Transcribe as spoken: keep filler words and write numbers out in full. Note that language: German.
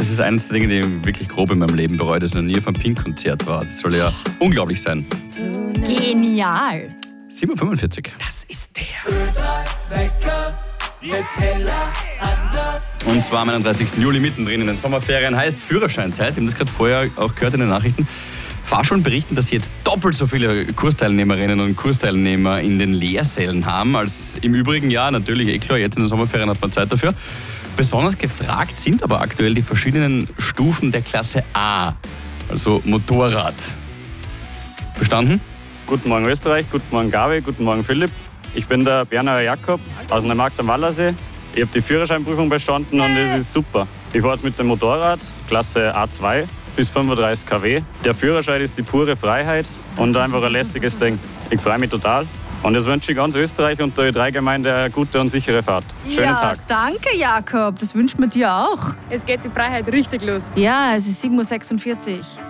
Das ist eines der Dinge, die ich wirklich grob in meinem Leben bereue, dass ich noch nie auf einem Pink-Konzert war. Das soll ja unglaublich sein. Genial. sieben Uhr fünfundvierzig. Das ist der Wecker mit Hella Hansa. Und zwar am einunddreißigsten Juli mittendrin in den Sommerferien, heißt Führerscheinzeit. Ich habe das gerade vorher auch gehört in den Nachrichten. Fahrschulen berichten, dass sie jetzt doppelt so viele Kursteilnehmerinnen und Kursteilnehmer in den Lehrsälen haben als im übrigen Jahr. Natürlich, eh klar, jetzt in den Sommerferien hat man Zeit dafür. Besonders gefragt sind aber aktuell die verschiedenen Stufen der Klasse A, also Motorrad. Bestanden? Guten Morgen Österreich, guten Morgen Gabi, guten Morgen Philipp. Ich bin der Bernauer Jakob aus Neumarkt am Wallersee. Ich habe die Führerscheinprüfung bestanden und es ist super. Ich fahre jetzt mit dem Motorrad, Klasse A zwei bis fünfunddreißig Kilometer pro Stunde. Der Führerschein ist die pure Freiheit und einfach ein lässiges Ding. Ich freue mich total. Und jetzt wünsche ich ganz Österreich und der Ö drei Gemeinde eine gute und sichere Fahrt. Schönen ja, Tag. Danke, Jakob. Das wünschen wir dir auch. Jetzt geht die Freiheit richtig los. Ja, es ist sieben Uhr sechsundvierzig.